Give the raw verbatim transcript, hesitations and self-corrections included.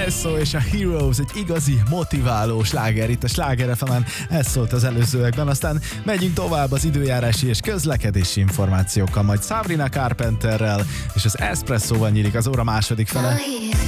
Espresso és a Heroes, egy igazi motiváló sláger itt a Sláger ef emen, ez szólt az előzőekben, aztán megyünk tovább az időjárási és közlekedési információkkal, majd Sabrina Carpenterrel és az Espresso-val nyílik az óra második fele.